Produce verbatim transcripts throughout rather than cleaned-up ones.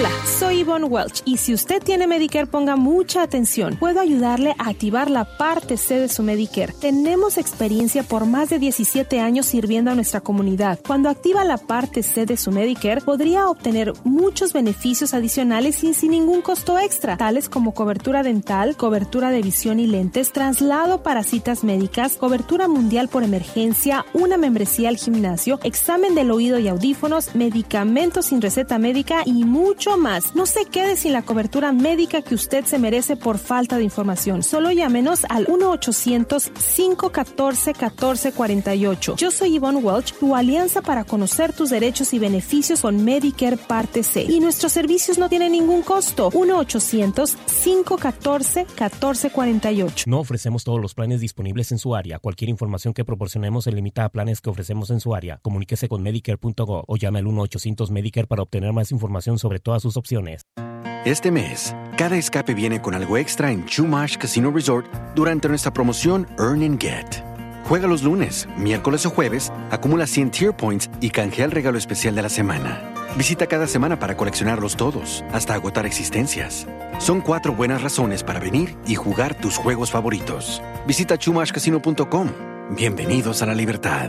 Hola, soy Yvonne Welch y si usted tiene Medicare, ponga mucha atención. Puedo ayudarle a activar la parte C de su Medicare. Tenemos experiencia por más de diecisiete años sirviendo a nuestra comunidad. Cuando activa la parte C de su Medicare, podría obtener muchos beneficios adicionales y sin ningún costo extra, tales como cobertura dental, cobertura de visión y lentes, traslado para citas médicas, cobertura mundial por emergencia, una membresía al gimnasio, examen del oído y audífonos, medicamentos sin receta médica y mucho mucho más. No se quede sin la cobertura médica que usted se merece por falta de información. Solo llámenos al uno ochocientos, cinco uno cuatro, uno cuatro cuatro ocho. Yo soy Yvonne Welch, tu alianza para conocer tus derechos y beneficios con Medicare Parte C. Y nuestros servicios no tienen ningún costo. uno ochocientos, cinco uno cuatro, uno cuatro cuatro ocho. No ofrecemos todos los planes disponibles en su área. Cualquier información que proporcionemos se limita a planes que ofrecemos en su área. Comuníquese con Medicare punto gov o llame al uno ochocientos Medicare para obtener más información sobre todas sus opciones. Este mes, cada escape viene con algo extra en Chumash Casino Resort durante nuestra promoción Earn and Get. Juega los lunes, miércoles o jueves, acumula cien Tier Points y canjea el regalo especial de la semana. Visita cada semana para coleccionarlos todos, hasta agotar existencias. Son cuatro buenas razones para venir y jugar tus juegos favoritos. Visita chumash casino punto com. Bienvenidos a la libertad.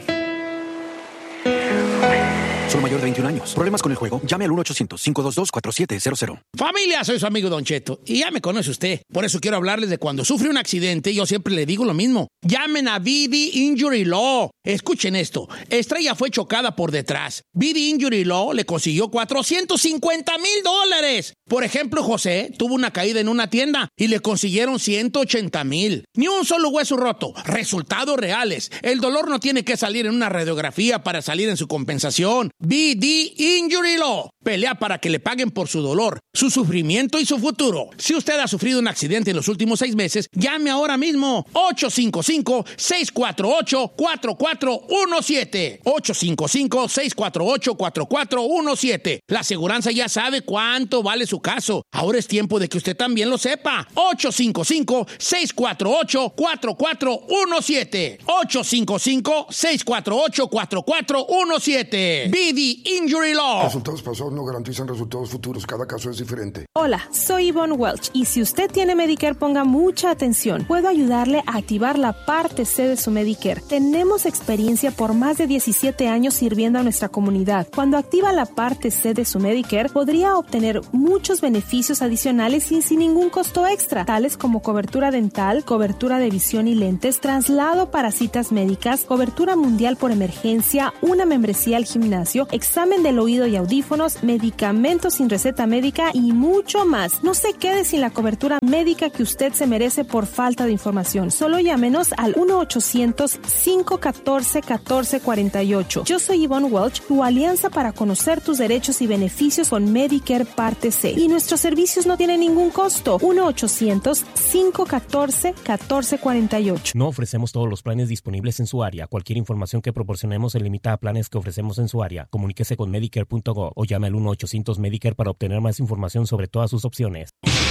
Solo mayor de veintiún años. ¿Problemas con el juego? Llame al uno ochocientos, cinco dos dos, cuatro siete cero cero. Familia, soy su amigo Don Cheto y ya me conoce usted. Por eso quiero hablarles de cuando sufre un accidente. Yo siempre le digo lo mismo. Llamen a V D Injury Law. Escuchen esto. Estrella fue chocada por detrás. V D Injury Law le consiguió cuatrocientos cincuenta mil dólares. Por ejemplo, José tuvo una caída en una tienda y le consiguieron ciento ochenta mil. Ni un solo hueso roto. Resultados reales. El dolor no tiene que salir en una radiografía para salir en su compensación. V D Injury Law. Pelea para que le paguen por su dolor, su sufrimiento y su futuro. Si usted ha sufrido un accidente en los últimos seis meses, llame ahora mismo. ocho cinco cinco, seis cuatro ocho, cuatro cuatro uno siete. ocho cinco cinco, seis cuatro ocho, cuatro cuatro uno siete. La aseguranza ya sabe cuánto vale su caso. Ahora es tiempo de que usted también lo sepa. ocho cinco cinco, seis cuatro ocho, cuatro cuatro uno siete. ocho cinco cinco, seis cuatro ocho, cuatro cuatro uno siete. V D Injury Law. Resultados pasados no garantizan resultados futuros. Cada caso es diferente. Hola, soy Yvonne Welch y si usted tiene Medicare, ponga mucha atención. Puedo ayudarle a activar la parte C de su Medicare. Tenemos experiencia por más de diecisiete años sirviendo a nuestra comunidad. Cuando activa la parte C de su Medicare, podría obtener muchos beneficios adicionales y sin ningún costo extra, tales como cobertura dental, cobertura de visión y lentes, traslado para citas médicas, cobertura mundial por emergencia, una membresía al gimnasio, examen del oído y audífonos, medicamentos sin receta médica y mucho más. No se quede sin la cobertura médica que usted se merece por falta de información. Solo llámenos al uno ochocientos, cinco uno cuatro, uno cuatro cuatro ocho. Yo soy Yvonne Welch, tu alianza para conocer tus derechos y beneficios con Medicare Parte C. Y nuestros servicios no tienen ningún costo. uno ochocientos, cinco uno cuatro, uno cuatro cuatro ocho. No ofrecemos todos los planes disponibles en su área. Cualquier información que proporcionemos se limita a planes que ofrecemos en su área. Comuníquese con Medicare punto gov o llame al uno ochocientos Medicare para obtener más información sobre todas sus opciones.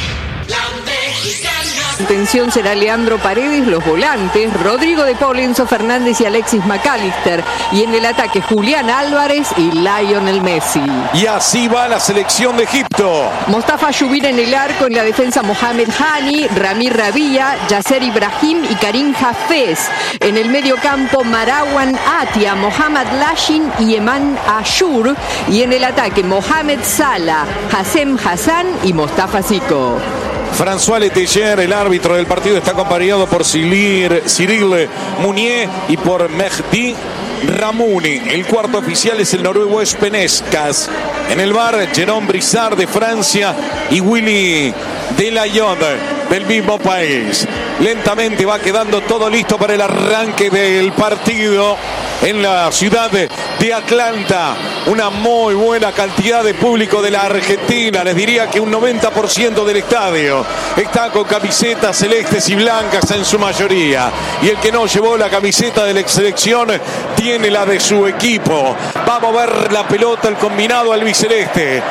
Atención, será Leandro Paredes, los volantes, Rodrigo de Paul, Enzo Fernández y Alexis McAllister. Y en el ataque, Julián Álvarez y Lionel Messi. Y así va la selección de Egipto. Mostafa Yubir en el arco, en la defensa Mohamed Hani, Ramir Rabia, Yasser Ibrahim y Karim Hafez. En el medio campo, Marwan Atia, Mohamed Lashin y Eman Ashur. Y en el ataque, Mohamed Salah, Hassem Hassan y Mostafa Zico. François Letelier, el árbitro del partido, está acompañado por Cyril, Cyril Mounier y por Mehdi Ramouni. El cuarto oficial es el noruego Espenescas. En el bar, Jérôme Brissard de Francia y Willy Delayon del mismo país. Lentamente va quedando todo listo para el arranque del partido en la ciudad de Atlanta. Una muy buena cantidad de público de la Argentina. Les diría que un noventa por ciento del estadio está con camisetas celestes y blancas en su mayoría. Y el que no llevó la camiseta de la selección tiene la de su equipo. Va a mover la pelota el combinado albiceleste. Va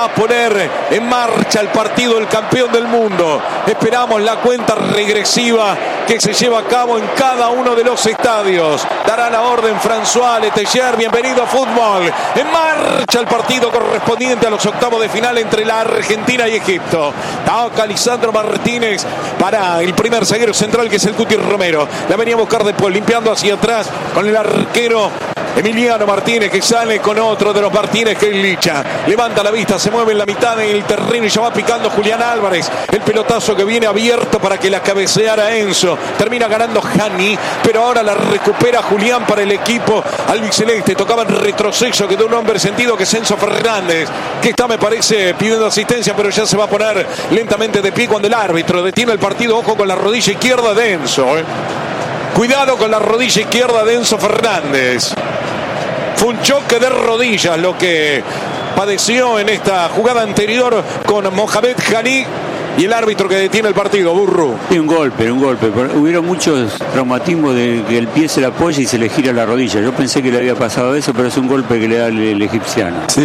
va a poner en marcha el partido del campeón del mundo. Esperamos la cuenta regresiva que se lleva a cabo en cada uno de los estadios. Dará la orden François Letelier. Bienvenido a fútbol. En marcha el partido correspondiente a los octavos de final entre la Argentina y Egipto. Toca Lisandro Martínez para el primer zaguero central, que es el Cuti Romero. La venía a buscar después, limpiando hacia atrás con el arquero Emiliano Martínez, que sale con otro de los Martínez, que es Licha. Levanta la vista, se mueve en la mitad del terreno y ya va picando Julián Álvarez. El pelotazo que viene abierto para que la cabeceara Enzo. Termina ganando Hani, pero ahora la recupera Julián para el equipo albiceleste. Tocaba en retroceso, quedó un hombre sentido, que es Enzo Fernández, que está, me parece, pidiendo asistencia, pero ya se va a poner lentamente de pie cuando el árbitro detiene el partido. Ojo con la rodilla izquierda de Enzo, ¿eh? Cuidado con la rodilla izquierda de Enzo Fernández. Fue un choque de rodillas lo que padeció en esta jugada anterior con Mohamed Hani, y el árbitro que detiene el partido, Burru. Sí, un golpe, un golpe. Hubieron muchos traumatismos de que el pie se le apoya y se le gira la rodilla. Yo pensé que le había pasado eso, pero es un golpe que le da el, el egipciano. Sí,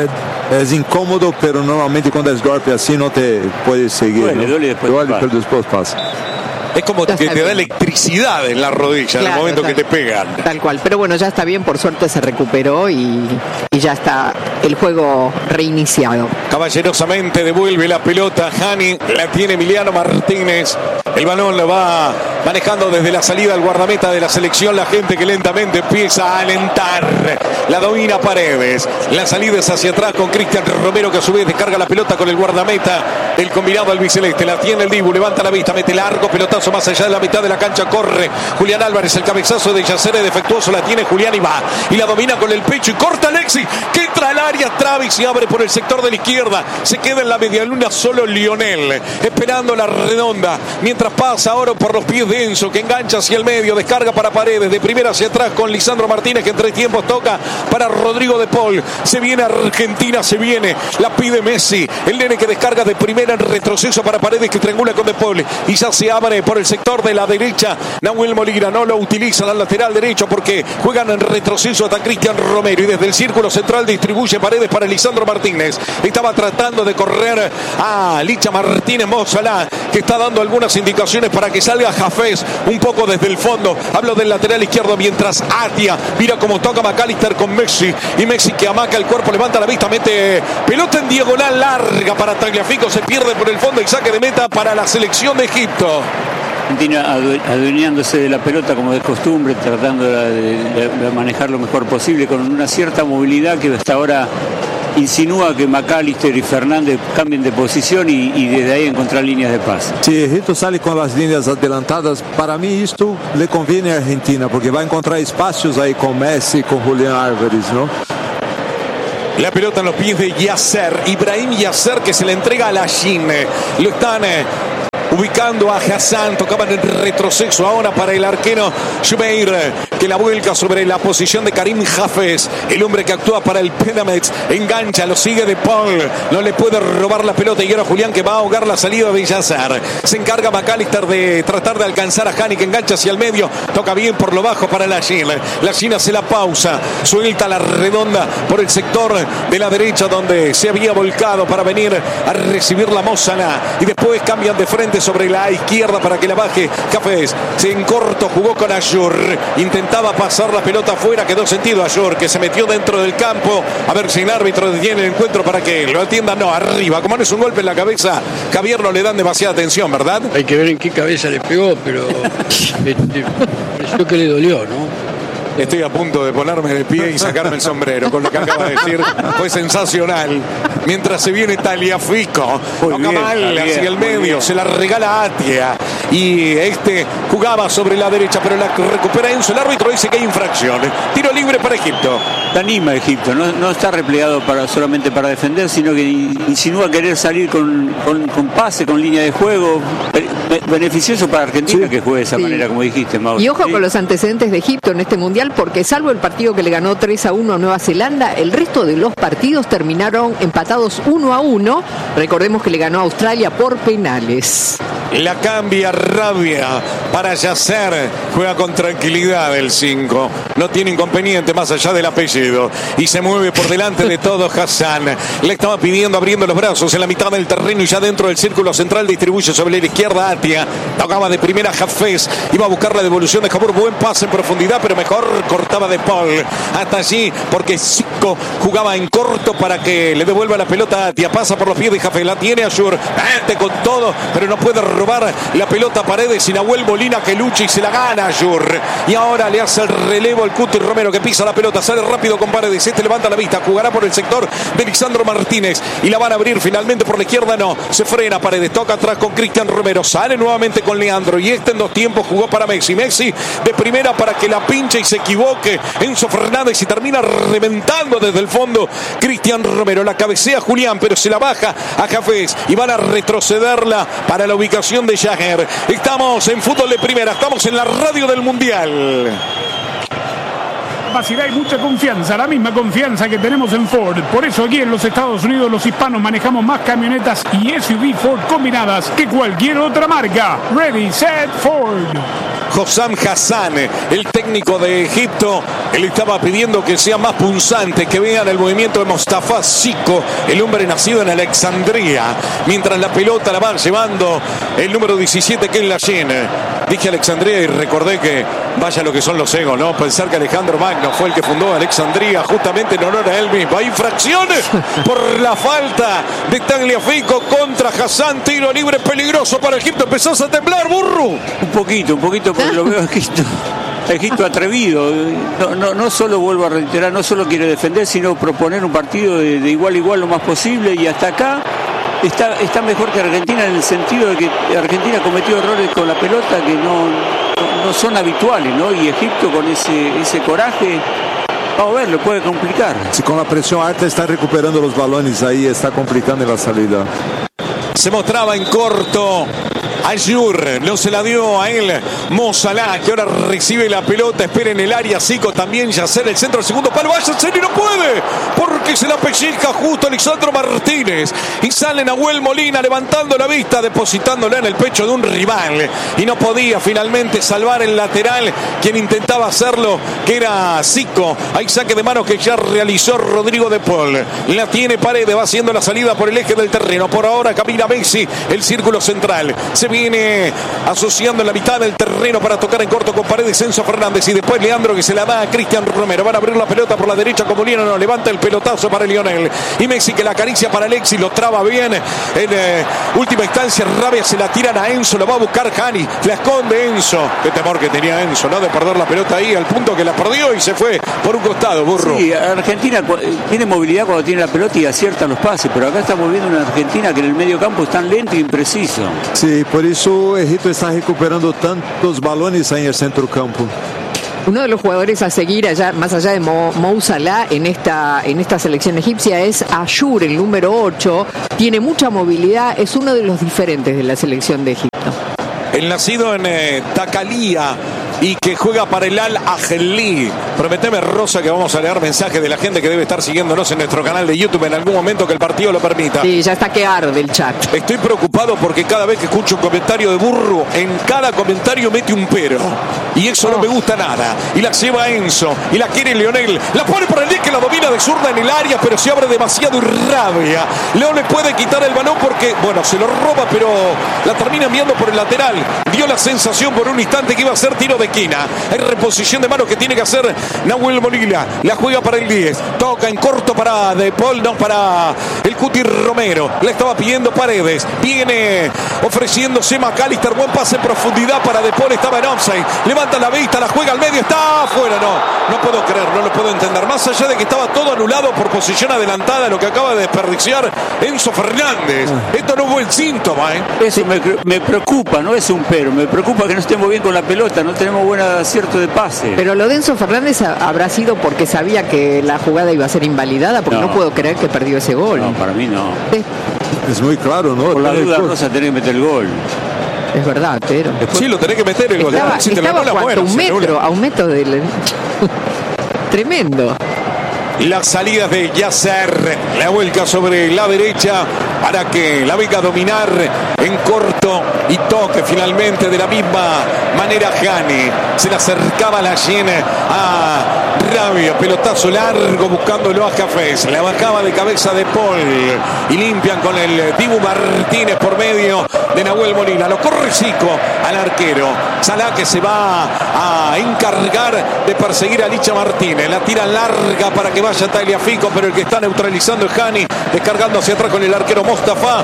es incómodo, pero normalmente cuando es golpe así no te puedes seguir. Duele, ¿no? duele después. Duele, pero después pasa. Es como que te da electricidad en la rodilla, claro, en el momento tal, que te pegan. Tal cual, pero bueno, ya está bien, por suerte se recuperó y, y ya está el juego reiniciado. Caballerosamente devuelve la pelota Hani, la tiene Emiliano Martínez. El balón lo va manejando desde la salida al guardameta de la selección, la gente que lentamente empieza a alentar. La domina Paredes, la salida es hacia atrás con Cristian Romero, que a su vez descarga la pelota con el guardameta del combinado albiceleste. La tiene el Dibu, levanta la vista, mete largo, pelotazo más allá de la mitad de la cancha, corre Julián Álvarez, el cabezazo de Yacer defectuoso, la tiene Julián y va, y la domina con el pecho y corta Alexis, que entra al área, Travis, y abre por el sector de la izquierda. Se queda en la medialuna solo Lionel, esperando la redonda, mientras pasa ahora por los pies de Enzo, que engancha hacia el medio, descarga para Paredes, de primera hacia atrás con Lisandro Martínez, que en tres tiempos toca para Rodrigo de Paul. Se viene Argentina, se viene, la pide Messi, el nene que descarga de primera en retroceso para Paredes, que triangula con de Paul, y ya se abre por el sector de la derecha. Nahuel Molina no lo utiliza al lateral derecho porque juegan en retroceso hasta Cristian Romero, y desde el círculo central distribuye Paredes para Lisandro Martínez. Estaba tratando de correr a Licha Martínez Mozalá, que está dando algunas indicaciones para que salga Hafez un poco desde el fondo. Hablo del lateral izquierdo, mientras Atia mira cómo toca McAllister con Messi, y Messi que amaca el cuerpo, levanta la vista, mete pelota en diagonal larga para Tagliafico, se pierde por el fondo y saque de meta para la selección de Egipto. Argentina adueñándose de la pelota como de costumbre, tratando de, de, de manejar lo mejor posible, con una cierta movilidad que hasta ahora insinúa que McAllister y Fernández cambien de posición y, y desde ahí encontrar líneas de pase. Si Egipto sale con las líneas adelantadas, para mí esto le conviene a Argentina, porque va a encontrar espacios ahí con Messi, con Julián Álvarez, ¿no? La pelota en los pies de Yasser, Ibrahim Yasser, que se le entrega a Lashin. Lo están eh, ubicando a Hassan, tocaban en retroceso ahora para el arquero Jumeir, que la vuelca sobre la posición de Karim Hafez, el hombre que actúa para el Pyramids. Engancha, lo sigue de Paul, no le puede robar la pelota, y ahora Julián, que va a ahogar la salida de Yasser. Se encarga McAllister de tratar de alcanzar a Hani, que engancha hacia el medio, toca bien por lo bajo para la China. La China hace la pausa, suelta la redonda por el sector de la derecha, donde se había volcado para venir a recibir la Mozana, y después cambian de frente sobre la izquierda para que la baje Hafez. Se en corto jugó con Ayur, intentaba pasar la pelota afuera, quedó sentido Ayur, que se metió dentro del campo, a ver si el árbitro detiene el encuentro para que lo atienda. No, arriba, como no es un golpe en la cabeza, Javier, no le dan demasiada atención, ¿verdad? Hay que ver en qué cabeza le pegó, pero este, pareció que le dolió, ¿no? Estoy a punto de ponerme de pie y sacarme el sombrero con lo que acaba de decir. Fue sensacional. Mientras se viene Tagliafico, toca mal hacia el medio, se la regala a Atia, y este jugaba sobre la derecha, pero la recupera Enzo. El árbitro dice que hay infracción. Tiro libre para Egipto. Anima a Egipto, no, no está replegado para, solamente para defender, sino que insinúa querer salir con, con, con pase, con línea de juego. Beneficioso para Argentina, sí, que juegue de esa sí. manera, como dijiste, Mauro. Y ojo sí. con los antecedentes de Egipto en este mundial, porque salvo el partido que le ganó tres a uno a Nueva Zelanda, el resto de los partidos terminaron empatados uno a uno. Recordemos que le ganó a Australia por penales. La cambia Rabia para Yasser. Juega con tranquilidad el cinco. No tiene inconveniente más allá del apellido. Y se mueve por delante de todo Hassan. Le estaba pidiendo abriendo los brazos en la mitad del terreno y ya dentro del círculo central distribuye sobre la izquierda Atia. Tocaba de primera Hafez. Iba a buscar la devolución de Jabur. Buen pase en profundidad, pero mejor cortaba de Paul. Hasta allí porque Zico jugaba en corto para que le devuelva la pelota a Atia. Pasa por los pies de Hafez. La tiene Ayur. Mete con todo, pero no puede robar la pelota a Paredes. Y Nahuel Molina que lucha y se la gana Ayur. Y ahora le hace el relevo al Cuti Romero que pisa la pelota. Sale rápido con Paredes. Este levanta la vista. Jugará por el sector de Lisandro Martínez. Y la van a abrir finalmente por la izquierda. No. Se frena Paredes. Toca atrás con Cristian Romero. Sale nuevamente con Leandro. Y este en dos tiempos jugó para Messi. Messi de primera para que la pinche y se equivoque Enzo Fernández y termina reventando desde el fondo Cristian Romero. La cabecea Julián, pero se la baja a Hafez y van a retrocederla para la ubicación de Jagger. Estamos en fútbol de primera, estamos en la radio del Mundial. Capacidad y mucha confianza, la misma confianza que tenemos en Ford. Por eso aquí en los Estados Unidos los hispanos manejamos más camionetas y S U V Ford combinadas que cualquier otra marca. Ready, set, Ford. Hossam Hassan, el técnico de Egipto, él estaba pidiendo que sea más punzante, que vean el movimiento de Mostafa Zico, el hombre nacido en Alexandria, mientras la pelota la van llevando el número diecisiete, que es la llena. Dije Alexandria y recordé que vaya lo que son los egos, ¿no? Pensar que Alejandro Magno fue el que fundó Alexandria justamente en honor a él mismo. Hay infracciones por la falta de Tagliafico contra Hassan. Tiro libre peligroso para Egipto. Empezás a temblar, burro. Un poquito, un poquito, porque lo veo a Egipto. Egipto atrevido. No, no, no solo, vuelvo a reiterar, no solo quiere defender, sino proponer un partido de, de igual a igual lo más posible. Y hasta acá está, está mejor que Argentina en el sentido de que Argentina cometió errores con la pelota que no, no, no son habituales, ¿no? Y Egipto con ese, ese coraje, vamos a ver, lo puede complicar. Si con la presión alta está recuperando los balones ahí, está complicando la salida. Se mostraba en corto Ayur, no se la dio a él Mo Salah, que ahora recibe la pelota, espera en el área. Zico también, Yasser, el centro, el segundo palo, vaya y no puede, porque se la pellizca justo Lisandro Martínez y sale Nahuel Molina levantando la vista, depositándola en el pecho de un rival, y no podía finalmente salvar el lateral, quien intentaba hacerlo, que era Zico. Hay saque de manos que ya realizó Rodrigo de Paul, la tiene Paredes, va haciendo la salida por el eje del terreno. Por ahora camina Messi, el círculo central, se viene asociando en la mitad del terreno para tocar en corto con Paredes, Enzo Fernández, y después Leandro que se la da a Cristian Romero. Van a abrir la pelota por la derecha como Molina, no levanta el pelotazo para Lionel, y Messi que la acaricia para Alexis, lo traba bien en eh, última instancia. Rabia se la tiran a Enzo, lo va a buscar Hani, la esconde Enzo. Qué temor que tenía Enzo, ¿no? De perder la pelota ahí, al punto que la perdió y se fue por un costado, burro. Sí, Argentina tiene movilidad cuando tiene la pelota y acierta los pases, pero acá estamos viendo una Argentina que en el medio campo es tan lento e impreciso. Sí, por eso Egipto está recuperando tantos balones ahí en el centro campo. Uno de los jugadores a seguir allá, más allá de Mo, Mo Salah en esta, en esta selección egipcia, es Ayur, el número ocho. Tiene mucha movilidad, es uno de los diferentes de la selección de Egipto. El nacido en eh, Tacalía y que juega para el Al Ahly. Prometeme, Rosa, que vamos a leer mensajes de la gente que debe estar siguiéndonos en nuestro canal de YouTube en algún momento que el partido lo permita. Sí, ya está que arde el chat. Estoy preocupado porque cada vez que escucho un comentario de burro, en cada comentario mete un pero. Y eso oh. no me gusta nada. Y la lleva Enzo. Y la quiere Lionel. La pone por el día que la domina de zurda en el área, pero se abre demasiado y Rabia. Leo le puede quitar el balón porque, bueno, se lo roba, pero la termina enviando por el lateral. Dio la sensación por un instante que iba a ser tiro de esquina. Hay reposición de manos que tiene que hacer Nahuel Molina. La juega para el diez. Toca en corto para De Paul, no para el Cuti Romero. Le estaba pidiendo Paredes. Viene ofreciéndose McAllister. Buen pase en profundidad para De Paul. Estaba en offside. Levanta la vista, la juega al medio. Está afuera. No, no puedo creer, no lo puedo entender. Más allá de que estaba todo anulado por posición adelantada, lo que acaba de desperdiciar Enzo Fernández. Esto no fue el síntoma, ¿eh? Eso me, me preocupa, no es un pero. Me preocupa que no estemos bien con la pelota. No tenemos buen acierto de pase. Pero lo de Enzo Fernández habrá sido porque sabía que la jugada iba a ser invalidada, porque no, no puedo creer que perdió ese gol. No, para mí no. Sí. Es muy claro, ¿no? Por la duda, Rosa, tenés que meter el gol. Es verdad, pero... Después, sí, lo tenés que meter el gol. Estaba, si estaba te la cuánto, un metro, a un metro del... Tremendo. Las salidas de Yasser, la vuelta sobre la derecha para que la venga a dominar en corto y toque finalmente de la misma manera Hani. Se le acercaba la llena a Rabia, pelotazo largo buscándolo a Cafés, la bajaba de cabeza de Paul y limpian con el Dibu Martínez por medio de Nahuel Molina. Lo corre Zico al arquero. Salah que se va a encargar de perseguir a Licha Martínez. La tira larga para que vaya Tagliafico, pero el que está neutralizando es Hani, descargando hacia atrás con el arquero Mostafa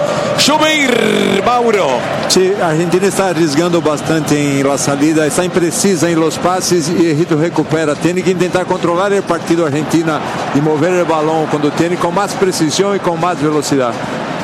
Jumeir. Mauro. Sí, Argentina está arriesgando bastante en la salida, está imprecisa en los pases y Egipto recupera. Tiene que intentar controlar el partido Argentina y mover el balón cuando tiene con más precisión y con más velocidad.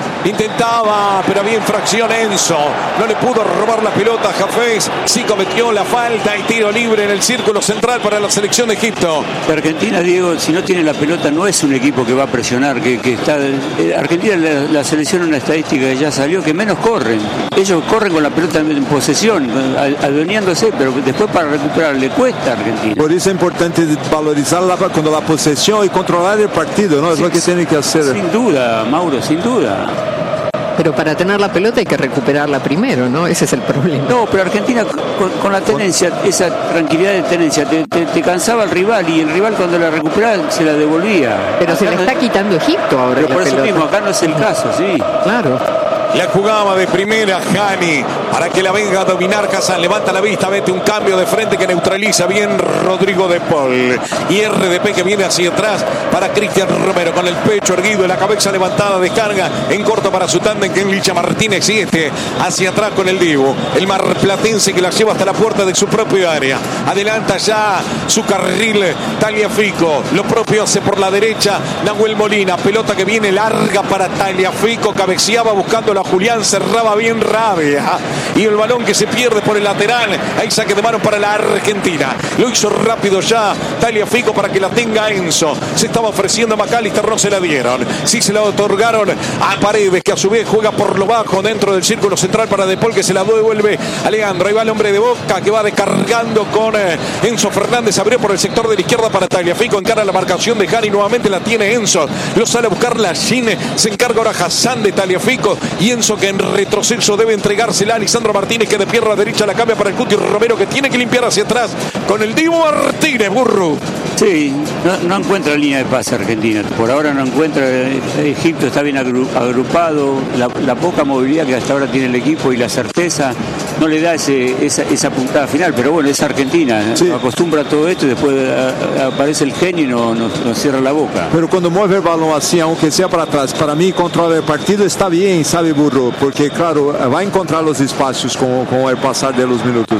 Intentaba, pero había infracción Enzo. No le pudo robar la pelota a Jafés. Sí cometió la falta y tiro libre en el círculo central para la selección de Egipto. Argentina, Diego, si no tiene la pelota, no es un equipo que va a presionar. Que, que está eh, Argentina, la, la selección, una estadística que ya salió, que menos corren. Ellos corren con la pelota en posesión, adueñándose, pero después para recuperar le cuesta a Argentina. Por eso es importante valorizar la, cuando la posesión y controlar el partido, ¿no? Es sí, lo que tiene que hacer. Sin duda, Mauro, sin duda. Pero para tener la pelota hay que recuperarla primero, ¿no? Ese es el problema. No, pero Argentina con, con la tenencia, esa tranquilidad de tenencia, te, te, te cansaba el rival y el rival cuando la recuperaba se la devolvía. Pero acá se la no está es... quitando Egipto ahora. Pero por la eso pelota. mismo, acá no es el caso, sí. Claro. La jugaba de primera Hani para que la venga a dominar Hassan. Levanta la vista, vete un cambio de frente que neutraliza bien Rodrigo de Paul. Y R D P que viene hacia atrás para Cristian Romero con el pecho erguido y la cabeza levantada. Descarga en corto para su tándem que es Licha Martínez. Siete hacia atrás con el Dibu. El marplatense que la lleva hasta la puerta de su propio área. Adelanta ya su carril Tagliafico. Lo propio hace por la derecha Nahuel Molina. Pelota que viene larga para Tagliafico. Cabeceaba buscando la Julián, cerraba bien Rabia y el balón que se pierde por el lateral. Ahí saque de mano para la Argentina. Lo hizo rápido ya Tagliafico para que la tenga Enzo. Se estaba ofreciendo a McAllister, no se la dieron. Sí se la otorgaron a Paredes, que a su vez juega por lo bajo dentro del círculo central para De Paul, que se la devuelve a Leandro. Ahí va el hombre de Boca que va descargando con Enzo Fernández. Abrió por el sector de la izquierda para Tagliafico. Encara la marcación de Hani. Nuevamente la tiene Enzo. Lo sale a buscar la Gine. Se encarga ahora Hassan de Tagliafico. Y Enzo que en retroceso debe entregársela a Lisandro Martínez, que de pierna derecha la cambia para el Cuti Romero, que tiene que limpiar hacia atrás con el Dibu Martínez. Burro. Sí, no, no encuentra línea de pase Argentina. Por ahora no encuentra. Egipto está bien agrupado. La, la poca movilidad que hasta ahora tiene el equipo y la certeza no le da ese, esa, esa puntada final. Pero bueno, es Argentina. Sí. Acostumbra a todo esto y después a, a, aparece el genio y nos no, no cierra la boca. Pero cuando mueve el balón así, aunque sea para atrás, para mí controla el partido está bien, sabe, Burro, porque claro, va a encontrar los espacios con, con el pasar de los minutos.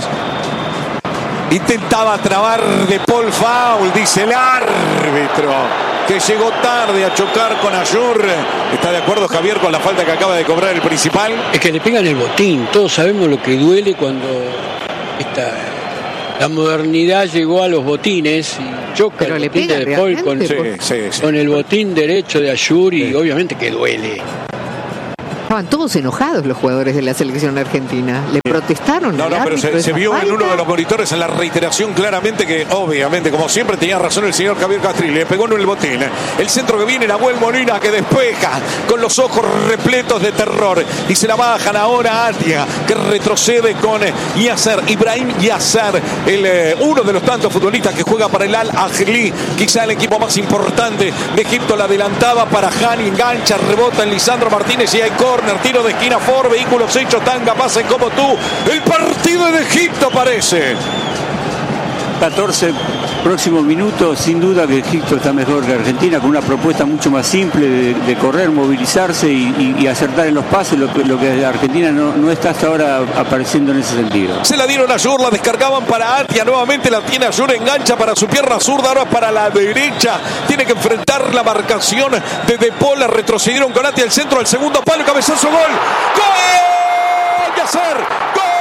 Intentaba trabar De Paul, foul, dice el árbitro, que llegó tarde a chocar con Ayur. ¿Está de acuerdo, Javier, con la falta que acaba de cobrar el principal? Es que le pegan el botín. Todos sabemos lo que duele cuando esta, la modernidad llegó a los botines y choca. Pero el botín de De Paul con, sí, sí, sí. con el botín derecho de Ayur y sí. obviamente que duele. Estaban todos enojados los jugadores de la selección argentina. Le protestaron. No, no, pero se, se vio falta. En uno de los monitores en la reiteración claramente que, obviamente, como siempre tenía razón el señor Javier Castrilli, le pegó en el botín. El centro que viene, Nahuel Molina, que despeja con los ojos repletos de terror. Y se la bajan ahora a Atia, que retrocede con Yasser, Ibrahim Yasser, el, eh, uno de los tantos futbolistas que juega para el Al-Ahly, quizá el equipo más importante de Egipto. La adelantaba para Hani, engancha, rebota en Lisandro Martínez y hay corner. Tiro de esquina, Ford, vehículos hechos, Tanga, pasen como tú. El partido de Egipto parece. catorce próximos minutos, sin duda que Egipto está mejor que Argentina, con una propuesta mucho más simple de, de correr, movilizarse y, y, y acertar en los pases, lo que, lo que Argentina no, no está hasta ahora apareciendo en ese sentido. Se la dieron a Ayur, la descargaban para Atia, nuevamente la tiene Ayur, engancha para su pierna zurda, ahora para la derecha, tiene que enfrentar la marcación de De Paul, la retrocedieron con Atia al centro, al segundo palo, cabezazo, gol, ¡gol! ¡Yasser! ¡Gol!